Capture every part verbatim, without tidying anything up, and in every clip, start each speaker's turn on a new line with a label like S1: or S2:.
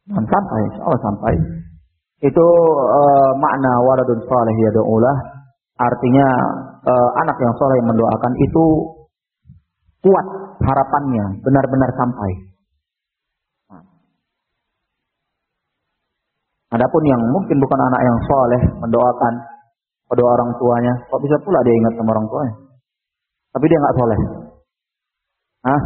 S1: Dan sampai, insyaallah sampai. Itu uh, makna waladun salih yad'ulah, artinya uh, anak yang saleh yang mendoakan itu kuat harapannya, benar-benar sampai. Adapun yang mungkin bukan anak yang saleh mendoakan kedua orang tuanya, kok bisa pula dia ingat sama orang tuanya? Tapi dia nggak saleh. Hah?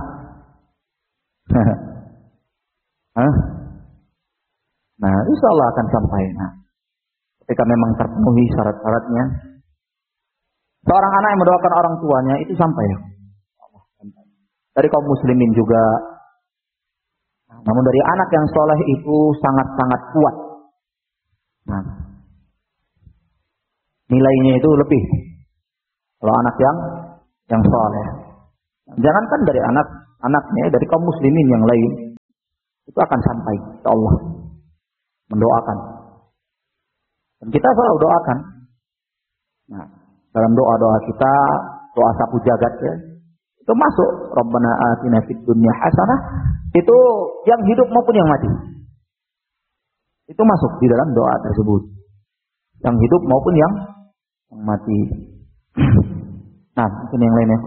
S1: Hah? Nah, insya Allah akan sampai. Nah, ketika memang terpenuhi syarat-syaratnya, seorang anak yang mendoakan orang tuanya itu sampai. Dari kaum muslimin juga. Namun dari anak yang soleh itu sangat-sangat kuat. Nah, nilainya itu lebih. Kalau anak yang yang soleh. Jangankan dari anak anaknya, dari kaum muslimin yang lain itu akan sampai. Ya Allah. Mendoakan. Dan kita selalu doakan. Nah, dalam doa-doa kita, doa sapu jagat ya, itu masuk Rabbana atina fid dunya hasanah, itu yang hidup maupun yang mati. Itu masuk di dalam doa tersebut. Yang hidup maupun yang, yang mati. Nah, mungkin yang lainnya.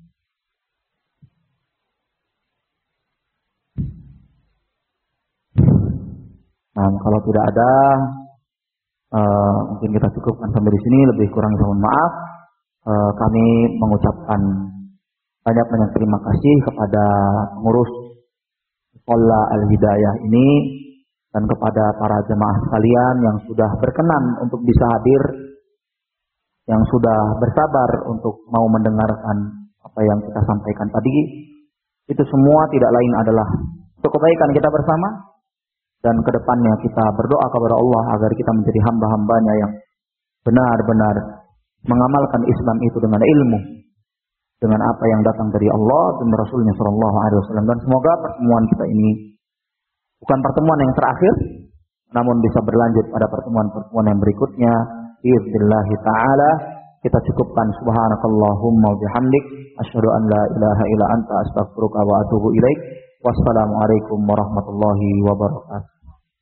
S1: Nah, kalau tidak ada, uh, mungkin kita cukupkan sampai di sini. Lebih kurang mohon maaf. Uh, kami mengucapkan banyak-banyak terima kasih kepada pengurus Sekolah Al-Hidayah ini dan kepada para jemaah sekalian yang sudah berkenan untuk bisa hadir, yang sudah bersabar untuk mau mendengarkan apa yang kita sampaikan tadi. Itu semua tidak lain adalah untuk kebaikan kita bersama. Dan kedepannya kita berdoa kepada Allah agar kita menjadi hamba-hambanya yang benar-benar mengamalkan Islam itu dengan ilmu, dengan apa yang datang dari Allah dan Rasulnya Shallallahu Alaihi Wasallam. Dan semoga pertemuan kita ini bukan pertemuan yang terakhir, namun bisa berlanjut pada pertemuan-pertemuan yang berikutnya. Biiznillah Taala. Kita cukupkan subhanakallahumma wa bihamdik asyhadu an la ilaha illa anta astaghfiruka wa atubu ilaik. Wassalamualaikum warahmatullahi wabarakatuh.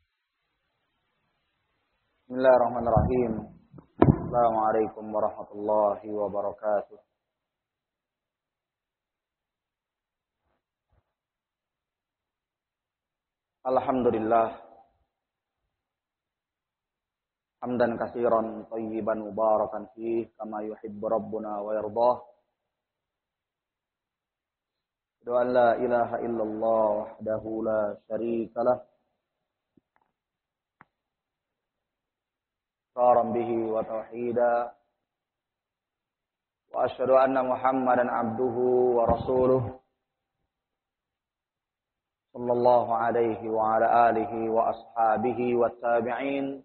S2: Bismillahirrahmanirrahim. Assalamualaikum warahmatullahi wabarakatuh. Alhamdulillah. Hamdan katsiran thayyiban mubarakan fihi kama yuhibbu rabbuna wa yardah. Asyhadu an la ilaha illallah wahdahu la syarika lah. Iqraran bihi wa tauhida. Wa asyhadu anna Muhammadan abduhu wa rasuluh. Sallallahu alaihi wa ala alihi wa ashabihi wa tabi'in.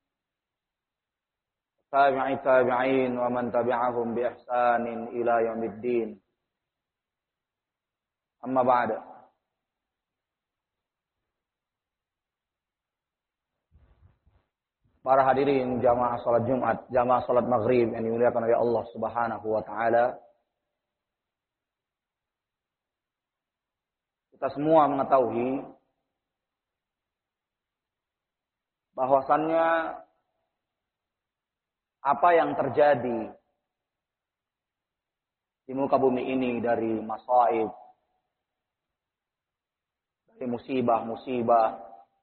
S2: Tabi'i tabi'in wa man tabi'ahum bi ihsanin ila yaumiddin. Amma ba'da. Para hadirin jamaah salat Jumat, jamaah salat Maghrib yang dimuliakan oleh Allah Subhanahu wa taala. Kita semua mengetahui bahwasannya apa yang terjadi di muka bumi ini dari masaib, dari musibah-musibah,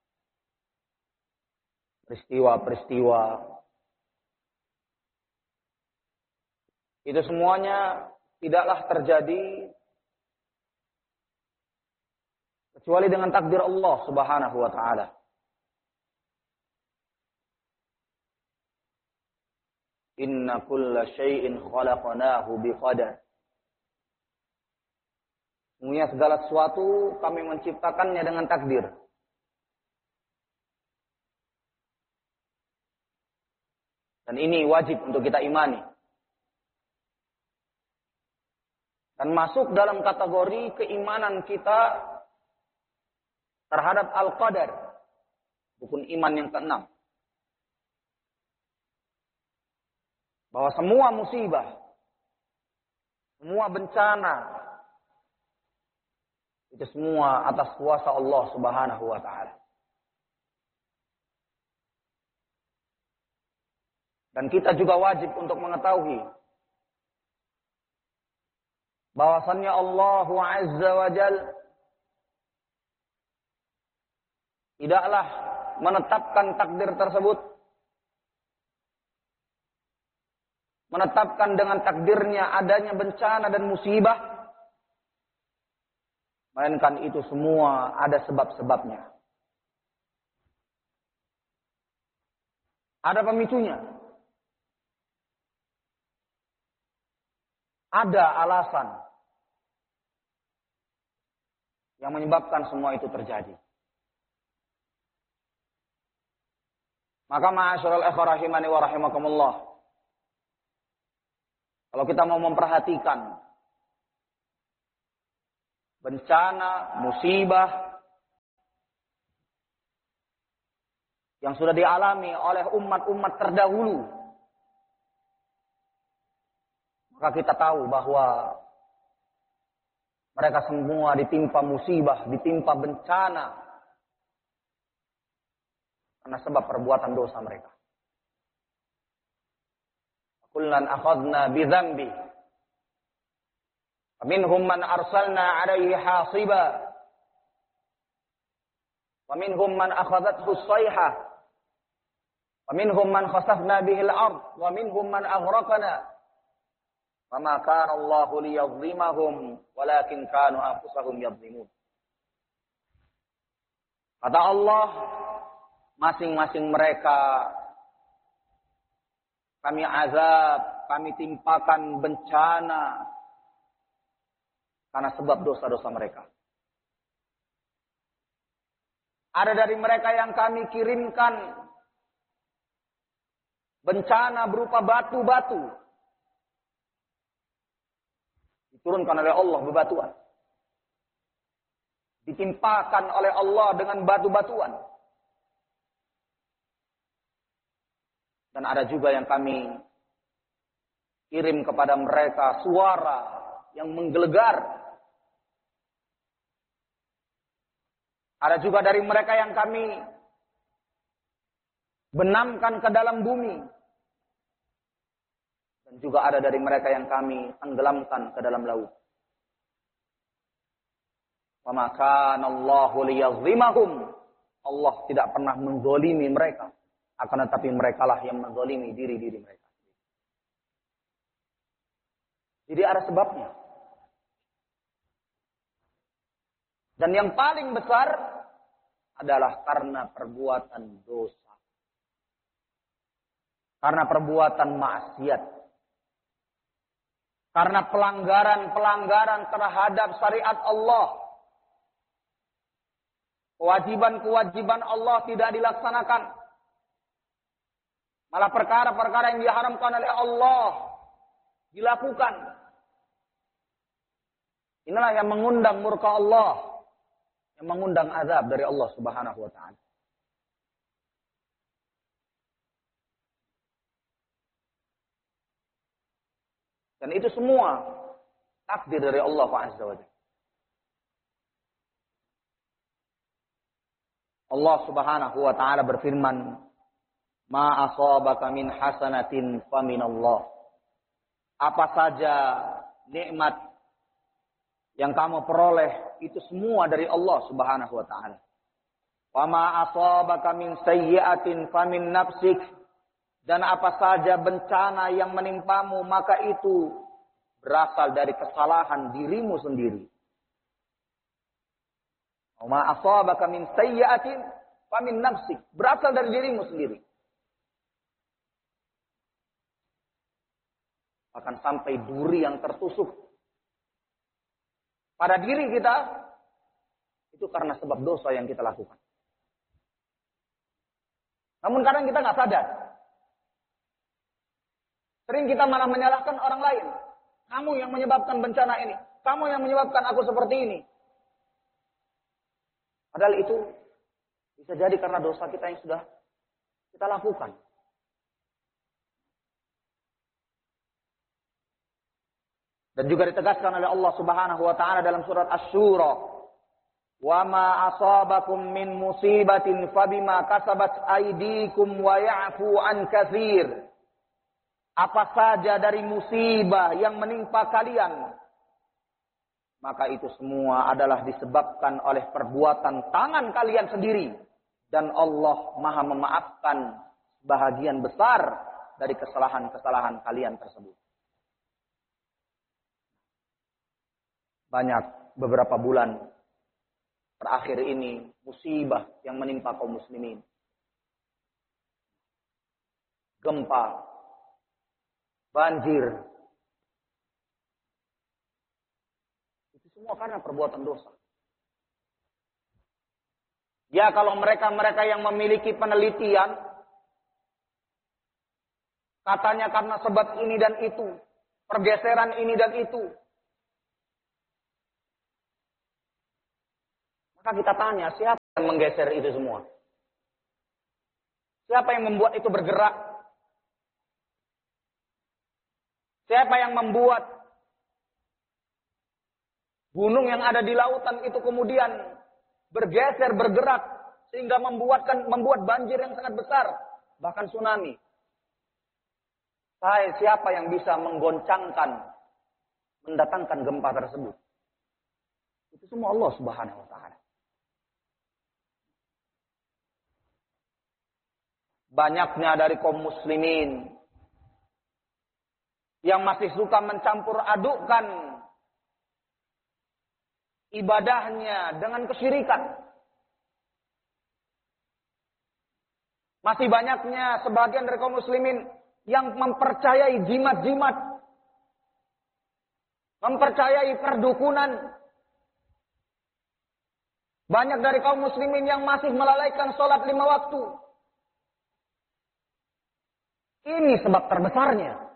S2: peristiwa-peristiwa, itu semuanya tidaklah terjadi kecuali dengan takdir Allah Subhanahu wa taala. Inna kulla syai'in khalaqnahu biqadar. Sungguhnya segala sesuatu kami menciptakannya dengan takdir. Dan ini wajib untuk kita imani. Dan masuk dalam kategori keimanan kita terhadap Al-Qadar. Rukun iman yang keenam. Bahwa semua musibah, semua bencana, itu semua atas kuasa Allah Subhanahu wa taala. Dan kita juga wajib untuk mengetahui bahwasannya Allah Azza wa Jal tidaklah menetapkan takdir tersebut, menetapkan dengan takdirnya adanya bencana dan musibah, melainkan itu semua ada sebab-sebabnya. Ada pemicunya. Ada alasan yang menyebabkan semua itu terjadi. Maka ma'asyiral ikhwah rahimani wa rahimakumullah, kalau kita mau memperhatikan bencana, musibah yang sudah dialami oleh umat-umat terdahulu, maka kita tahu bahwa mereka semua ditimpa musibah, ditimpa bencana karena sebab perbuatan dosa mereka. Kullan akhadna bi dzambi. Faminhum man arsalna 'alaihi hasiba. Wa minhum man akhadathu as-sayhah. Wa minhum man khasafna bihi al-ard, wa minhum man aghraqna. Fama kana Allahu liyadhlimahum walakin kanu anfusahum yadhlimun. Kata Allah, masing-masing mereka kami azab, kami timpakan bencana karena sebab dosa-dosa mereka. Ada dari mereka yang kami kirimkan bencana berupa batu-batu, diturunkan oleh Allah bebatuan, ditimpakan oleh Allah dengan batu-batuan. Dan ada juga yang kami kirim kepada mereka suara yang menggelegar. Ada juga dari mereka yang kami benamkan ke dalam bumi. Dan juga ada dari mereka yang kami tenggelamkan ke dalam laut. Wa ma kana Allahu liyadhlimahum. Allah tidak pernah menzalimi mereka, akan tetapi merekalah yang menzalimi diri-diri mereka. Jadi ada sebabnya. Dan yang paling besar adalah karena perbuatan dosa. Karena perbuatan maksiat. Karena pelanggaran-pelanggaran terhadap syariat Allah. Kewajiban-kewajiban Allah tidak dilaksanakan. Malah perkara-perkara yang diharamkan oleh Allah dilakukan. Inilah yang mengundang murka Allah. Yang mengundang azab dari Allah Subhanahu wa ta'ala. Dan itu semua takdir dari Allah Azza wa Jalla. Allah Subhanahu wa ta'ala berfirman, "Ma asabaka min hasanatin faminallah." Apa saja nikmat yang kamu peroleh itu semua dari Allah Subhanahu wa ta'ala. "Wa ma asabaka min sayyi'atin famin nafsik." Dan apa saja bencana yang menimpamu, maka itu berasal dari kesalahan dirimu sendiri. Ma asabaka min sayyi'atin famin nafsik, berasal dari dirimu sendiri. Bahkan sampai duri yang tertusuk pada diri kita, itu karena sebab dosa yang kita lakukan. Namun kadang kita nggak sadar. Sering kita malah menyalahkan orang lain. Kamu yang menyebabkan bencana ini. Kamu yang menyebabkan aku seperti ini. Padahal itu bisa jadi karena dosa kita yang sudah kita lakukan. Dan juga ditegaskan oleh Allah Subhanahu wa ta'ala dalam surat Asy-Syura. "Wa ma asabakum min musibatin fabima kasabat aydikum wa ya'fu an katsir." apa saja dari musibah yang menimpa kalian, maka itu semua adalah disebabkan oleh perbuatan tangan kalian sendiri. Dan Allah Maha memaafkan bahagian besar dari kesalahan-kesalahan kalian tersebut. Banyak beberapa bulan terakhir ini musibah yang menimpa kaum muslimin. Gempa, banjir. Itu semua karena perbuatan dosa. Ya, kalau mereka-mereka yang memiliki penelitian, katanya karena sebab ini dan itu, pergeseran ini dan itu. Maka kita tanya, siapa yang menggeser itu semua? Siapa yang membuat itu bergerak? Siapa yang membuat gunung yang ada di lautan itu kemudian bergeser, bergerak, sehingga membuatkan membuat banjir yang sangat besar, bahkan tsunami? Saya siapa yang bisa menggoncangkan, mendatangkan gempa tersebut? Itu semua Allah Subhanahu wa taala. Banyaknya dari kaum muslimin yang masih suka mencampur adukkan ibadahnya dengan kesyirikan. Masih banyaknya sebagian dari kaum muslimin yang mempercayai jimat-jimat, mempercayai perdukunan. Banyak dari kaum muslimin yang masih melalaikan sholat lima waktu. Ini sebab terbesarnya.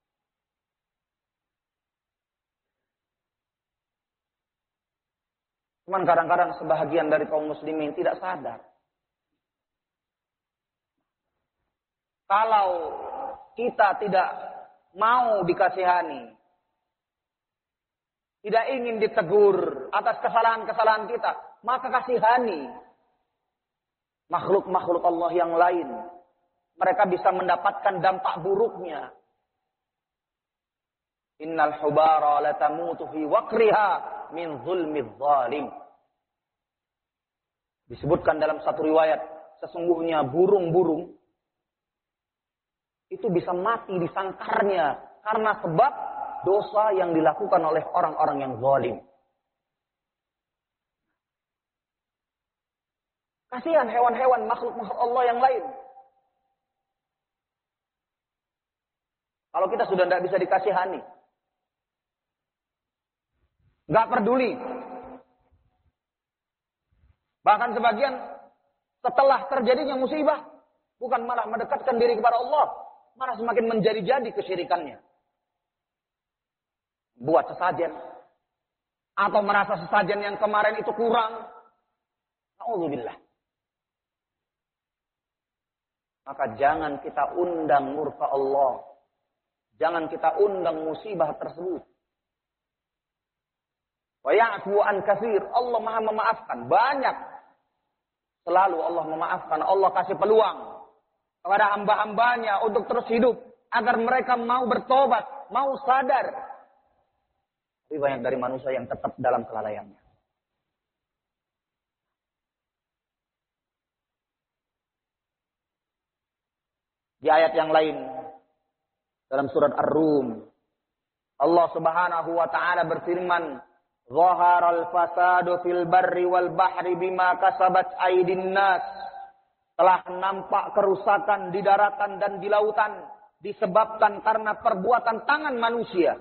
S2: Cuman kadang-kadang sebahagian dari kaum muslimin tidak sadar. Kalau kita tidak mau dikasihani, tidak ingin ditegur atas kesalahan-kesalahan kita, maka kasihani makhluk-makhluk Allah yang lain. Mereka bisa mendapatkan dampak buruknya. Innal hubara latamutu fi waqriha min zulmiz zalim. Disebutkan dalam satu riwayat, sesungguhnya burung-burung itu bisa mati di sangkarnya karena sebab dosa yang dilakukan oleh orang-orang yang zalim. Kasihan hewan-hewan makhluk-makhluk Allah yang lain. Kalau kita sudah tidak bisa dikasihani, nggak peduli. Bahkan sebagian setelah terjadinya musibah, bukan malah mendekatkan diri kepada Allah, malah semakin menjadi-jadi kesyirikannya. Buat sesajen, atau merasa sesajen yang kemarin itu kurang. Na'udzubillah. Maka jangan kita undang murka Allah. Jangan kita undang musibah tersebut. Wa ya'fu an katsir. Allah Maha memaafkan. Banyak. Selalu Allah memaafkan. Allah kasih peluang kepada hamba-hambanya untuk terus hidup. Agar mereka mau bertobat. Mau sadar. Tapi banyak dari manusia yang tetap dalam kelalaiannya. Di ayat yang lain. Dalam surat Ar-Rum. Allah Subhanahu wa ta'ala berfirman. Zaharal fasadu fil barri wal bahri bima kasabat aydin nas. Telah nampak kerusakan di daratan dan di lautan. Disebabkan karena perbuatan tangan manusia.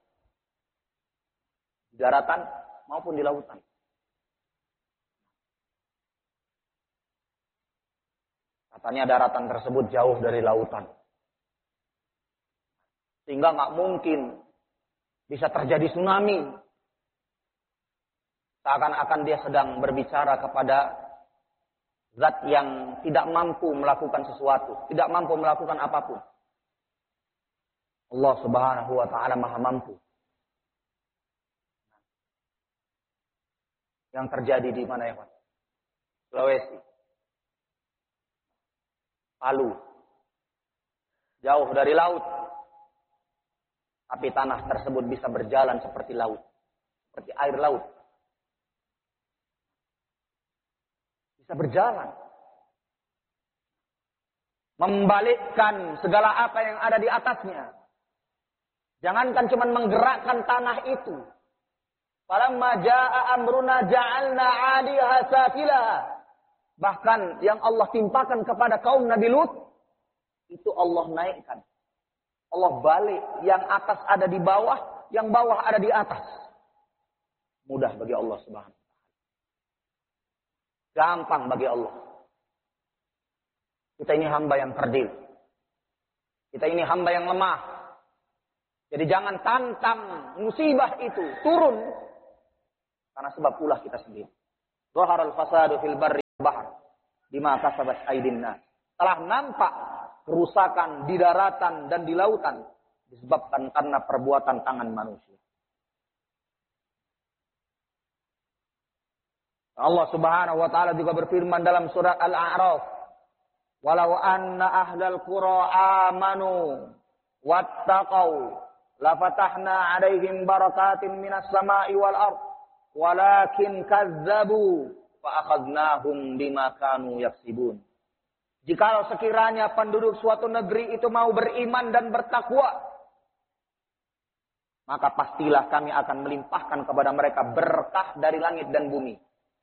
S2: Di daratan maupun di lautan. Katanya daratan tersebut jauh dari lautan. Sehingga nggak mungkin bisa terjadi tsunami. Seakan-akan dia sedang berbicara kepada zat yang tidak mampu melakukan sesuatu. Tidak mampu melakukan apapun. Allah Subhanahu wa ta'ala Maha mampu. Yang terjadi di mana ya Pak? Sulawesi. Palu. Jauh dari laut. Tapi tanah tersebut bisa berjalan seperti laut. Seperti air laut. Bisa berjalan. Membalikkan segala apa yang ada di atasnya. Jangankan cuma menggerakkan tanah itu. Falamma jaa'a amruna ja'alna 'aliyaha safilaha. Bahkan yang Allah timpakan kepada kaum Nabi Lut, itu Allah naikkan. Allah balik, yang atas ada di bawah, yang bawah ada di atas. Mudah bagi Allah Subhanahu wa taala. Gampang bagi Allah. Kita ini hamba yang kerdil. Kita ini hamba yang lemah. Jadi jangan tantang musibah itu turun karena sebab ulah kita sendiri. Zaharal fasadu fil barri wal bahr bima kasabat aydin nas. Telah nampak kerusakan di daratan dan di lautan disebabkan karena perbuatan tangan manusia. Allah Subhanahu wa taala juga berfirman dalam surat Al-A'raf, "Walau anna ahlal qura amanu wattaqau lafatahna 'alaihim barakatin minas sama'i wal ard walakin kazzabu fa akhadnahum bima kanu yaksibun." Jikalau sekiranya penduduk suatu negeri itu mau beriman dan bertakwa, maka pastilah kami akan melimpahkan kepada mereka berkah dari langit dan bumi.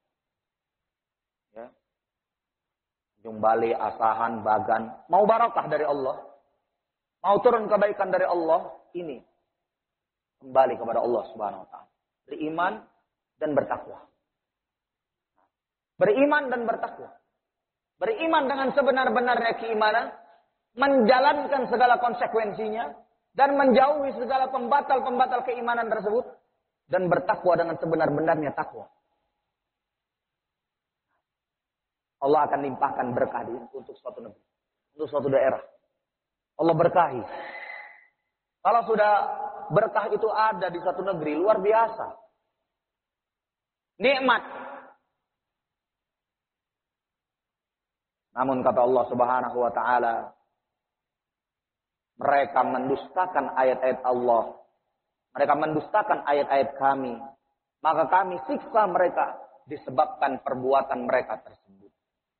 S2: Ya. Jumbali, asahan, bagan, mau barakah dari Allah, mau turun kebaikan dari Allah, ini kembali kepada Allah Subhanahu wa taala. Beriman dan bertakwa. Beriman dan bertakwa. Beriman dengan sebenar-benarnya keimanan, menjalankan segala konsekuensinya, dan menjauhi segala pembatal-pembatal keimanan tersebut, dan bertakwa dengan sebenar-benarnya takwa. Allah akan limpahkan berkah untuk suatu negeri, untuk suatu daerah. Allah berkahi. Kalau sudah berkah itu ada di satu negeri, luar biasa. Nikmat. Namun kata Allah Subhanahu wa taala, mereka mendustakan ayat-ayat Allah. Mereka mendustakan ayat-ayat kami. Maka kami siksa mereka disebabkan perbuatan mereka tersebut.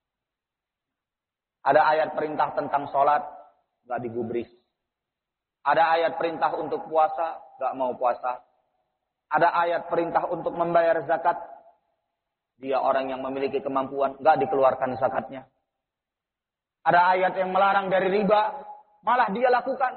S2: Ada ayat perintah tentang sholat, gak digubris. Ada ayat perintah untuk puasa, gak mau puasa. Ada ayat perintah untuk membayar zakat. Dia orang yang memiliki kemampuan, gak dikeluarkan zakatnya. Ada ayat yang melarang dari riba, malah dia lakukan.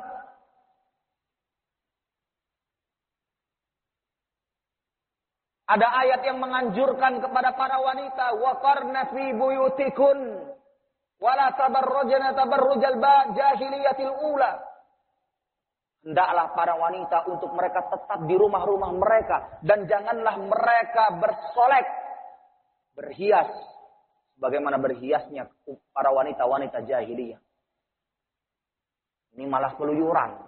S2: Ada ayat yang menganjurkan kepada para wanita, waqarna fi buyutikun wala tabarrujna tabarrujal jahiliyatil ula. Hendaklah para wanita untuk mereka tetap di rumah-rumah mereka dan janganlah mereka bersolek, berhias bagaimana berhiasnya para wanita-wanita jahiliyah. Ini malah keluyuran.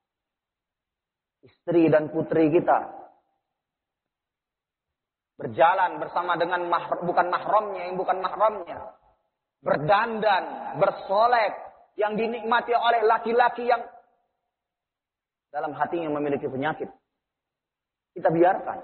S2: Istri dan putri kita berjalan bersama dengan mahr, bukan mahramnya, yang bukan mahramnya. Berdandan, bersolek, yang dinikmati oleh laki-laki yang dalam hatinya memiliki penyakit. Kita biarkan.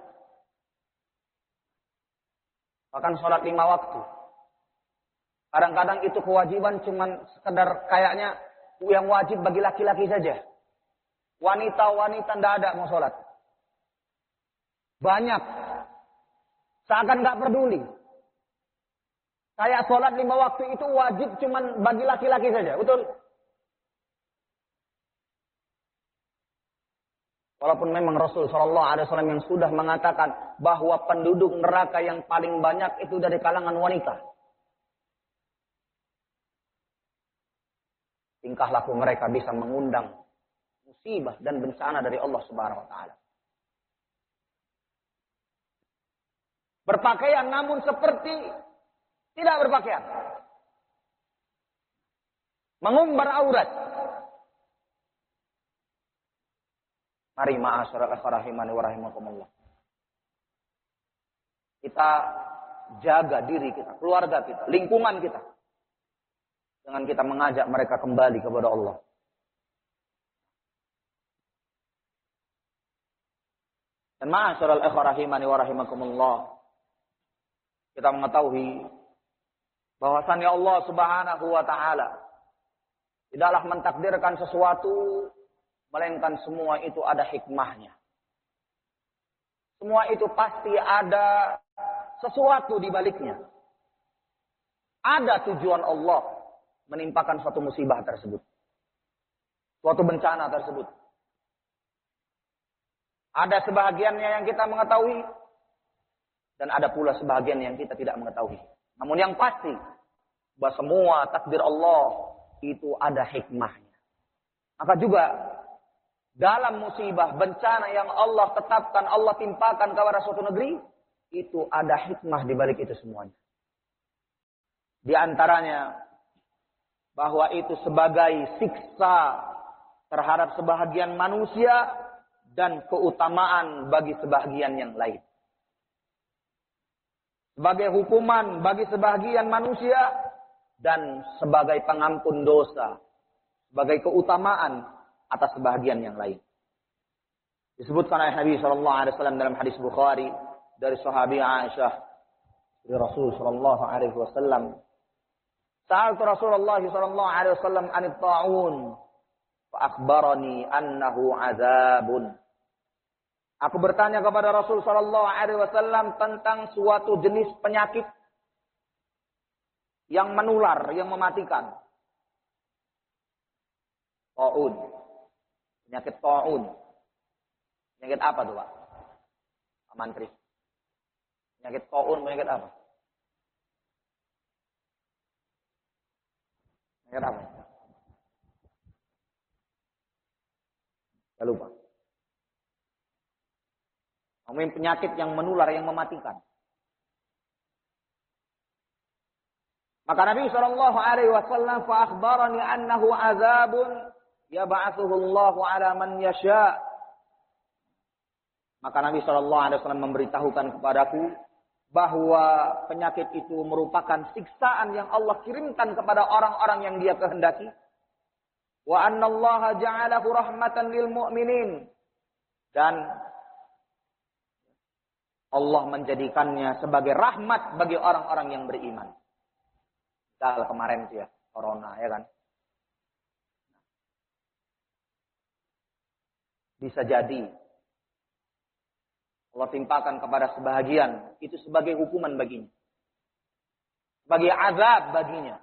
S2: Bahkan sholat lima waktu. Kadang-kadang itu kewajiban cuman sekedar kayaknya yang wajib bagi laki-laki saja. Wanita-wanita tidak ada mau sholat. Banyak. Seakan nggak peduli. Kayak sholat lima waktu itu wajib cuman bagi laki-laki saja. Betul? Walaupun memang Rasul Shallallahu Alaihi Wasallam yang sudah mengatakan bahwa penduduk neraka yang paling banyak itu dari kalangan wanita. Tingkah laku mereka bisa mengundang musibah dan bencana dari Allah Subhanahu Wa Taala. Berpakaian namun seperti tidak berpakaian. Mengumbar aurat. Mari ma'asyiral rahimani wa rahimakumullah. Kita jaga diri kita, keluarga kita, lingkungan kita. Dengan kita mengajak mereka kembali kepada Allah. Dan ma'asyiral ikhwah rahimani wa rahimakumullah, kita mengetahui bahwasannya Allah Subhanahu wa taala tidaklah mentakdirkan sesuatu melainkan semua itu ada hikmahnya. Semua itu pasti ada sesuatu di baliknya. Ada tujuan Allah menimpakan suatu musibah tersebut, suatu bencana tersebut. Ada sebahagiannya yang kita mengetahui, dan ada pula sebahagian yang kita tidak mengetahui. Namun yang pasti, bahwa semua takdir Allah itu ada hikmahnya. Maka juga dalam musibah, bencana yang Allah tetapkan, Allah timpakan kepada suatu negeri, itu ada hikmah di balik itu semuanya. Di antaranya, bahwa itu sebagai siksa terhadap sebahagian manusia dan keutamaan bagi sebahagian yang lain. Sebagai hukuman bagi sebahagian manusia dan sebagai pengampun dosa, sebagai keutamaan atas sebahagian yang lain. Disebutkan oleh Nabi shallallahu alaihi wasallam dalam hadis Bukhari dari sahabi Aisyah dari Rasul shallallahu alaihi wasallam, sa'altu Rasulullah sallallahu alaihi wasallam 'anil ta'un fa akhbarani annahu 'adzabun. Aku bertanya kepada Rasul sallallahu alaihi wasallam tentang suatu jenis penyakit yang menular, yang mematikan. Ta'un. Penyakit ta'un. Penyakit apa tuh, Pak? Pak Mantri. Penyakit ta'un, penyakit apa? Kenapa? Saya lupa. Ngomongin penyakit yang menular, yang mematikan. Maka Nabi shallallahu alaihi wasallam fa akhbarani annahu azabun yab'atsuhu Allahu ala man yasha. Maka Nabi shallallahu alaihi wasallam memberitahukan kepadaku bahwa penyakit itu merupakan siksaan yang Allah kirimkan kepada orang-orang yang Dia kehendaki. Wa annallaha ja'alahu rahmatan lil mu'minin. Dan Allah menjadikannya sebagai rahmat bagi orang-orang yang beriman. Misal kemarin itu ya, corona ya kan. Bisa jadi Allah timpakan kepada sebahagian, itu sebagai hukuman baginya. Sebagai azab baginya.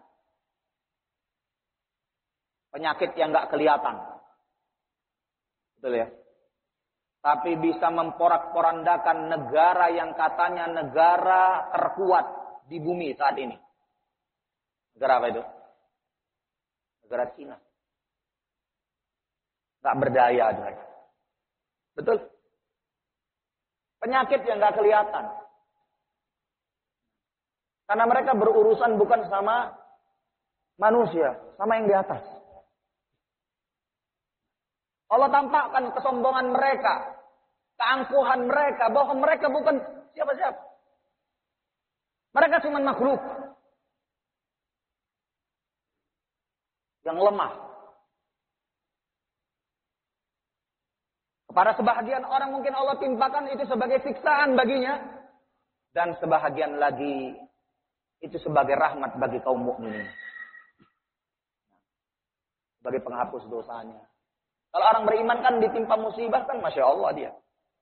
S2: Penyakit yang gak kelihatan. Betul ya? Tapi bisa memporak-porandakan negara yang katanya negara terkuat di bumi saat ini. Negara apa itu? Negara Cina. Gak berdaya mereka. Betul? Penyakit yang gak kelihatan. Karena mereka berurusan bukan sama manusia, sama yang di atas. Allah tampakkan kesombongan mereka, keangkuhan mereka, bahwa mereka bukan siapa-siapa. Mereka cuma makhluk yang lemah. Kepada sebahagian orang mungkin Allah timpakan itu sebagai siksaan baginya. Dan sebahagian lagi itu sebagai rahmat bagi kaum mukminin. Sebagai penghapus dosanya. Kalau orang beriman kan ditimpa musibah kan Masya Allah dia.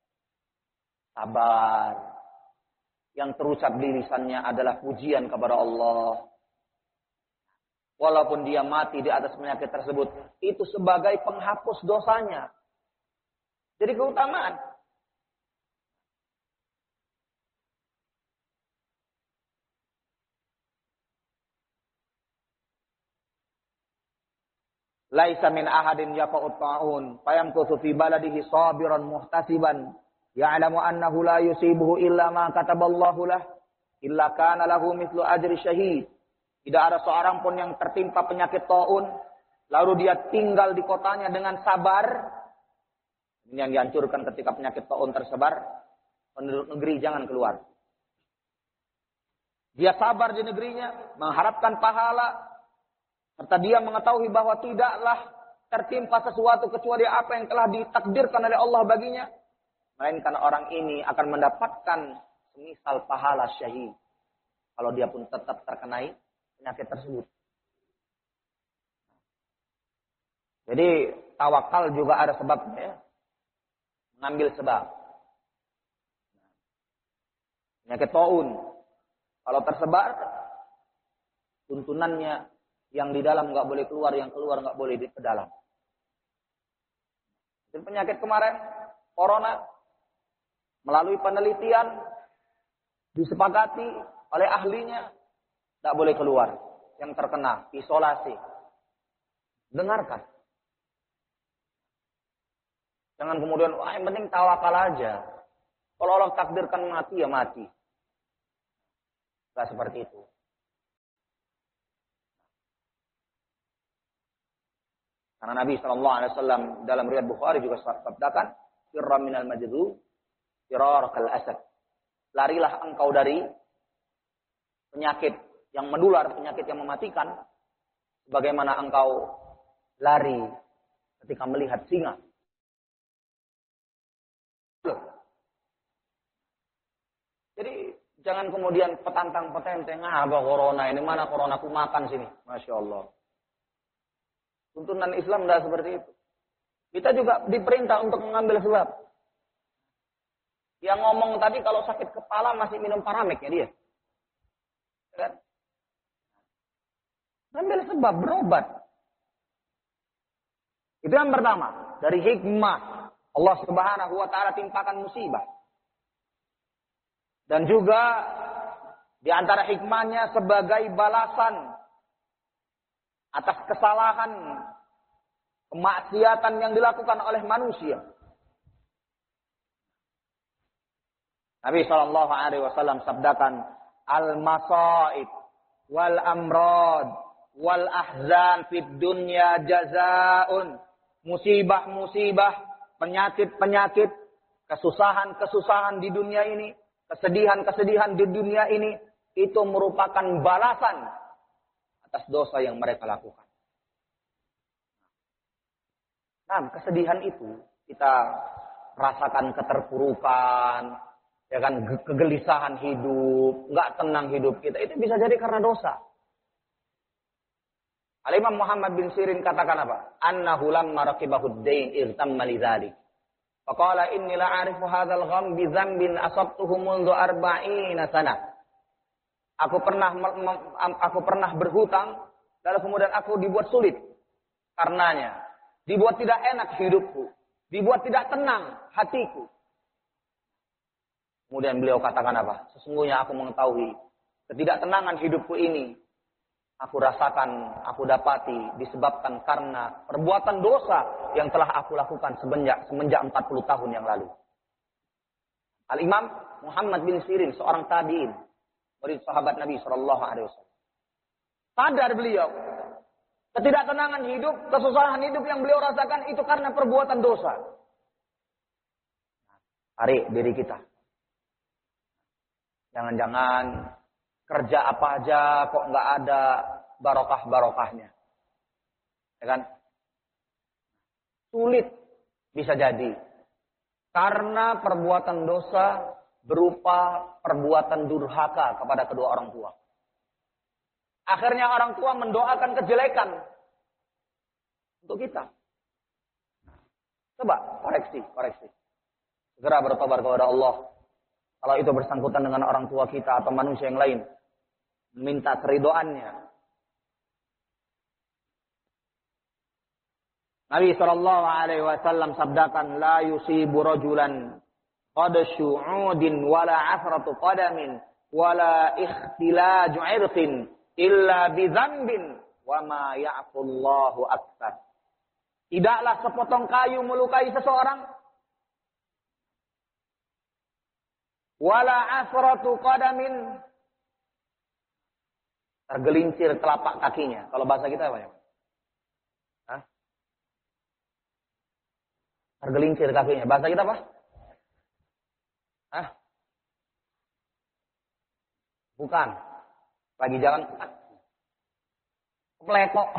S2: Sabar. Yang terucap di lisannya adalah pujian kepada Allah. Walaupun dia mati di atas penyakit tersebut. Itu sebagai penghapus dosanya. Jadi keutamaan. Laisa min ahadin yaqa'ut ta'un fayamkuthu fi baladihi sabiran muhtasiban ya'lamu annahu la yusibuhu illa ma kataballahu lah illa kana lahu mithlu ajri syahid. Tidak ada seorang pun yang tertimpa penyakit ta'un lalu dia tinggal di kotanya dengan sabar. Ini yang dihancurkan ketika penyakit ta'un tersebar. Penduduk negeri jangan keluar. Dia sabar di negerinya, mengharapkan pahala. Serta dia mengetahui bahwa tidaklah tertimpa sesuatu kecuali apa yang telah ditakdirkan oleh Allah baginya. melainkan orang ini akan mendapatkan semisal pahala syahid kalau dia pun tetap terkenai penyakit tersebut. Jadi tawakal juga ada sebabnya, ya. Mengambil sebab. Penyakit taun, kalau tersebar, tuntunannya yang di dalam nggak boleh keluar, yang keluar nggak boleh di ke dalam. Dan penyakit kemarin, corona, melalui penelitian disepakati oleh ahlinya, nggak boleh keluar. Yang terkena isolasi. Dengarkan. Jangan kemudian, wah yang penting tawakal aja. Kalau Allah takdirkan mati, ya mati. Nggak seperti itu. Karena Nabi shallallahu alaihi wasallam dalam riwayat Bukhari juga sabdakan, firra minal majdu, firarakal asad. Larilah engkau dari penyakit yang menular, penyakit yang mematikan, sebagaimana engkau lari ketika melihat singa. Jadi jangan kemudian petantang petenteng, ah apa corona ini, mana corona aku makan sini. Masya Allah. Tuntunan Islam tidak seperti itu. Kita juga diperintah untuk mengambil sebab. Yang ngomong tadi kalau sakit kepala masih minum Paramek ya dia. Kan? Ambil sebab, berobat. Itu yang pertama. Dari hikmah Allah subhanahu wa ta'ala timpakan musibah. Dan juga di antara hikmahnya sebagai balasan atas kesalahan, kemaksiatan yang dilakukan oleh manusia. Nabi shallallahu alaihi wasallam sabdakan, al-masaib wal amrad wal ahzan fid dunya jazaun. Musibah-musibah, penyakit-penyakit, kesusahan-kesusahan di dunia ini, kesedihan-kesedihan di dunia ini, itu merupakan balasan atas dosa yang mereka lakukan. Nah, kesedihan itu kita rasakan keterpurukan, ya kan, kegelisahan hidup, nggak tenang hidup kita, itu bisa jadi karena dosa. Al-Imam Muhammad bin Sirin katakan apa? Annahu lamma raqibahu ad-dain irtamma lidzalik. Faqala inni la a'rifu hadzal gham bi dzambin asabtuhu mundu arba'ina sanah. Aku pernah aku pernah berhutang, lalu kemudian aku dibuat sulit karenanya. Dibuat tidak enak hidupku, dibuat tidak tenang hatiku. Kemudian beliau katakan apa? Sesungguhnya aku mengetahui ketidaktenangan hidupku ini aku rasakan, aku dapati disebabkan karena perbuatan dosa yang telah aku lakukan semenjak semenjak empat puluh tahun yang lalu. Al-Imam Muhammad bin Sirin, seorang tabi'in, murid sahabat Nabi shallallahu alaihi wasallam. Sadar beliau, ketidaktenangan hidup, kesusahan hidup yang beliau rasakan itu karena perbuatan dosa. Tarik diri kita. Jangan-jangan kerja apa aja kok nggak ada barokah-barokahnya. Ya kan? Sulit bisa jadi. Karena perbuatan dosa berupa perbuatan durhaka kepada kedua orang tua. Akhirnya orang tua mendoakan kejelekan untuk kita. Coba koreksi, koreksi. Segera bertobat kepada Allah. Kalau itu bersangkutan dengan orang tua kita atau manusia yang lain. Minta keridoannya. Nabi shallallahu alaihi wasallam sabdakan, la yusibu rajulan qad syu'udin wala asratu qadamin wala ikhtilaju irqin illa bi dzambin wa ma ya'fullahu aktsar. Tidaklah sepotong kayu melukai seseorang, wala asratu qadamin, tergelincir telapak kakinya. Kalau bahasa kita apa ya? Hah? Tergelincir kakinya. Bahasa kita apa? Hah? Bukan. Lagi jalan. Pelekok.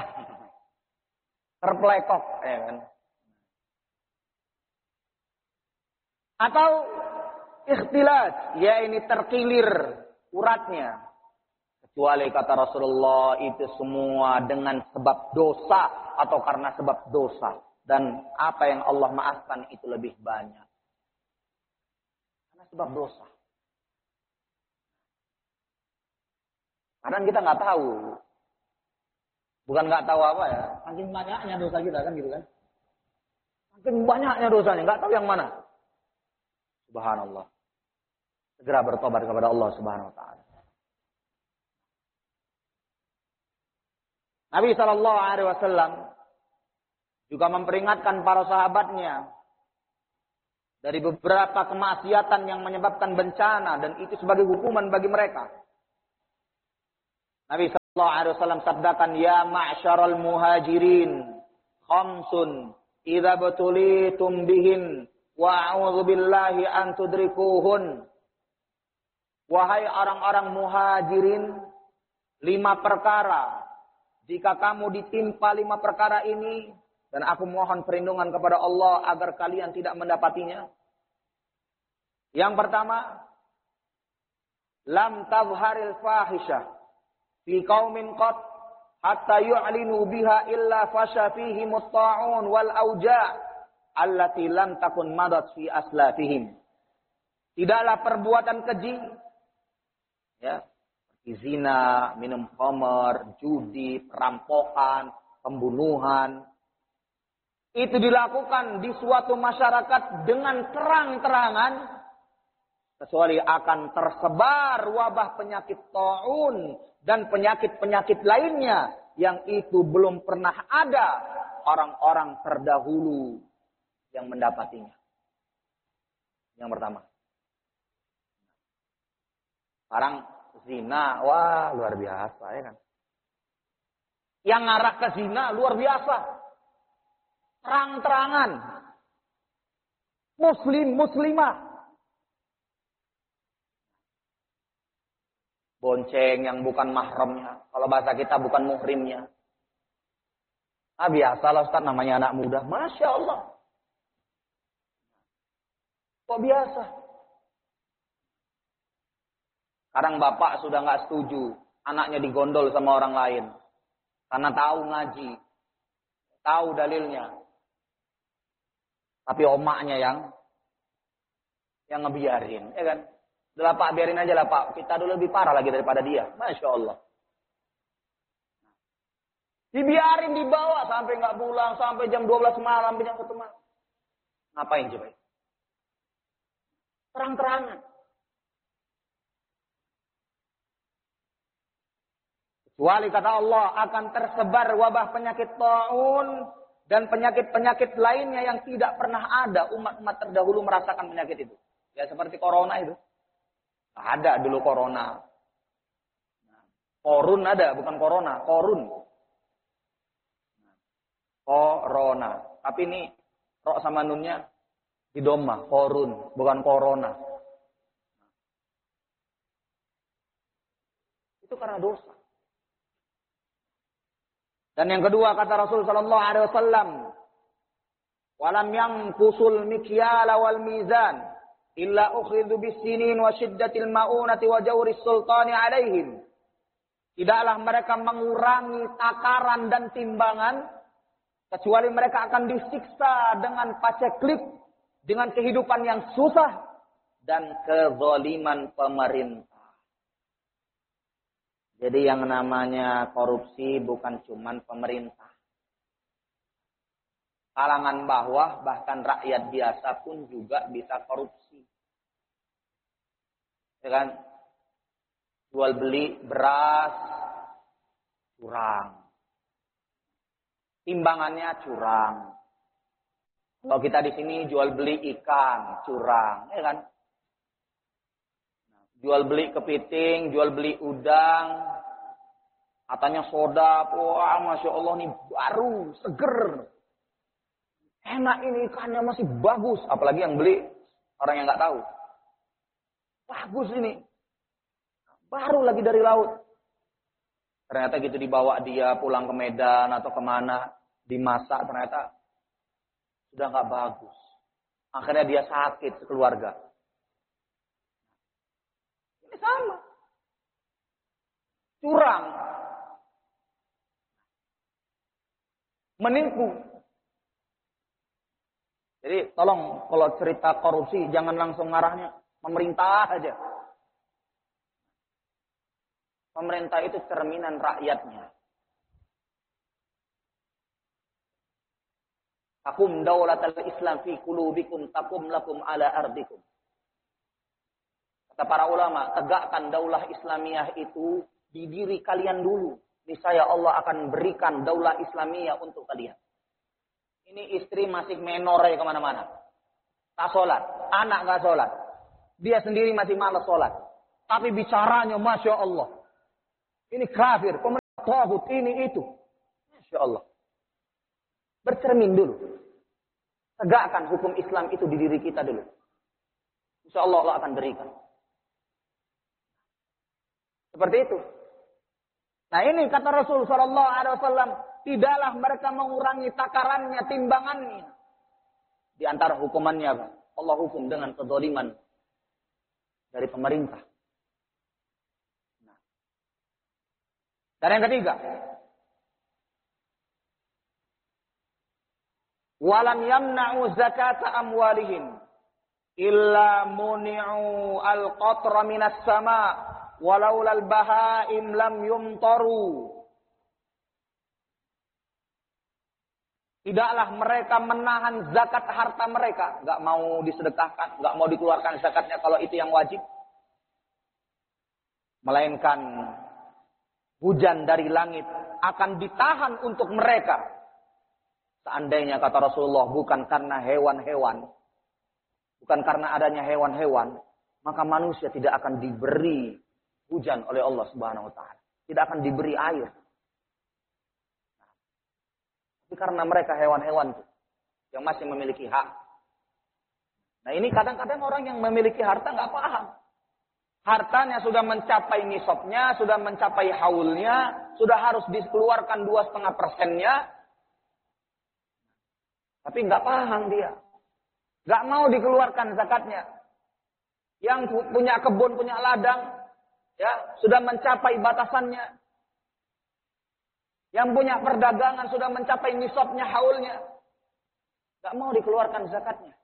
S2: Terpelekok. Ya kan? Atau ikhtilat, ya ini terkilir uratnya. Kecuali kata Rasulullah itu semua dengan sebab dosa atau karena sebab dosa. Dan apa yang Allah maafkan itu lebih banyak. Karena sebab dosa. Kadang kita nggak tahu. Bukan nggak tahu apa ya. Saking banyaknya dosa kita kan gitu kan. Saking banyaknya dosanya. Nggak tahu yang mana. Subhanallah. Segera bertobat kepada Allah Subhanahu wa taala. Nabi sallallahu alaihi wasallam juga memperingatkan para sahabatnya dari beberapa kemaksiatan yang menyebabkan bencana dan itu sebagai hukuman bagi mereka. Nabi sallallahu alaihi wasallam sabdakan, "Ya ma'syaral muhajirin, khamsun idza butulitum bihin wa a'udzu billahi an tudrikuhun." Wahai orang-orang muhajirin, lima perkara. Jika kamu ditimpa lima perkara ini, dan aku mohon perlindungan kepada Allah agar kalian tidak mendapatinya. Yang pertama, lam tazharil fahisyah fi qaumin qat hatta yu'linu biha illa fasha fihi musta'un wal auja' allati lam takun madat fi aslafihim. Tidaklah perbuatan keji, ya, seperti zina, minum khamar, judi, perampokan, pembunuhan, itu dilakukan di suatu masyarakat dengan terang-terangan, kecuali akan tersebar wabah penyakit taun dan penyakit-penyakit lainnya yang itu belum pernah ada orang-orang terdahulu yang mendapatinya. Yang pertama. Sekarang zina, wah luar biasa ya kan. Yang ngarah ke zina luar biasa. Terang-terangan. Muslim, muslimah. Bonceng yang bukan mahramnya. Kalau bahasa kita bukan muhrimnya. Ah biasalah Ustaz, namanya anak muda. Masya Allah. Kok biasa? Kadang bapak sudah nggak setuju. Anaknya digondol sama orang lain. Karena tahu ngaji. Tahu dalilnya. Tapi omaknya yang yang ngebiarin, ya kan? Udah Pak, biarin aja lah Pak. Kita dulu lebih parah lagi daripada dia. Masya Allah. Dibiarin, dibawa sampai nggak pulang, sampai jam dua belas malam, sampai jam satu malam. Ngapain coba? Terang-terangan. Kecuali kata Allah akan tersebar wabah penyakit taun dan penyakit-penyakit lainnya yang tidak pernah ada umat-umat terdahulu merasakan penyakit itu. Ya seperti corona itu. Ada dulu corona. Korun ada, bukan corona, korun. Corona. Tapi ini rok sama nunnya di doma, korun, bukan corona. Itu karena dosa. Dan yang kedua kata Rasul sallallahu alaihi wasallam, "Walam yanqusul mikyala wal mizan illa ukhidhu bis-sinin wa shiddatil maunati wa jawris sultani alaihim." Tidaklah mereka mengurangi takaran dan timbangan kecuali mereka akan disiksa dengan paceklik, dengan kehidupan yang susah dan kezaliman pemerintah. Jadi yang namanya korupsi bukan cuman pemerintah. Kalangan bawah, bahkan rakyat biasa pun juga bisa korupsi. Ya kan? Jual beli beras, curang. Timbangannya curang. Kalau kita di sini jual beli ikan, curang. Ya kan? Jual beli kepiting, jual beli udang, katanya soda, wah Masya Allah nih baru, seger. Enak ini ikannya masih bagus, apalagi yang beli orang yang nggak tahu. Bagus ini, baru lagi dari laut. Ternyata gitu dibawa dia pulang ke Medan atau kemana, dimasak ternyata sudah nggak bagus. Akhirnya dia sakit sekeluarga. Ini sama. Curang. Menipu. Jadi tolong kalau cerita korupsi jangan langsung ngarahnya pemerintah aja. Pemerintah itu cerminan rakyatnya. Takum daulatul Islam fi qulubikum takum lakum ala ardikum. Kata para ulama, tegakkan daulah Islamiyah itu di diri kalian dulu. Niscaya Allah akan berikan daulah Islamiyah untuk kalian. Ini istri masih menor ya kemana-mana. Tak sholat, anak gak sholat. Dia sendiri masih malas sholat. Tapi bicaranya Masya Allah. Ini kafir, pemerintah tauhid, ini itu. Masya Allah. Bercermin dulu. Tegakkan hukum Islam itu di diri kita dulu. Insya Allah Allah akan berikan. Seperti itu. Nah ini kata Rasul Sallallahu Alaihi Wasallam, tidaklah mereka mengurangi takarannya, timbangannya. Di antara hukumannya, Allah hukum dengan kezaliman dari pemerintah. Nah. Dan yang ketiga, walam yamna'u zakata amwalihim illa muni'u al-qatra minas sama' walaulal bahaim lam yumtaru. Tidaklah mereka menahan zakat harta mereka, enggak mau disedekahkan, enggak mau dikeluarkan zakatnya kalau itu yang wajib. Melainkan hujan dari langit akan ditahan untuk mereka. Seandainya kata Rasulullah bukan karena hewan-hewan, bukan karena adanya hewan-hewan, maka manusia tidak akan diberi hujan oleh Allah Subhanahu wa taala. Tidak akan diberi air. Tapi karena mereka hewan-hewan tuh, yang masih memiliki hak. Nah ini kadang-kadang orang yang memiliki harta nggak paham. Hartanya sudah mencapai nisabnya, sudah mencapai haulnya, sudah harus dikeluarkan dua setengah persennya. Tapi nggak paham dia. Nggak mau dikeluarkan zakatnya. Yang punya kebun, punya ladang, ya sudah mencapai batasannya. Yang punya perdagangan sudah mencapai nisabnya, haulnya. Nggak mau dikeluarkan zakatnya.